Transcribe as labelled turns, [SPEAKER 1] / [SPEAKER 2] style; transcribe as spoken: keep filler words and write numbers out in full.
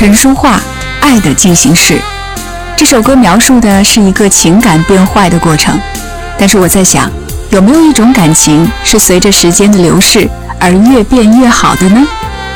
[SPEAKER 1] 陈淑桦《爱的进行式》。这首歌描述的是一个情感变坏的过程，但是我在想，有没有一种感情是随着时间的流逝而越变越好的呢？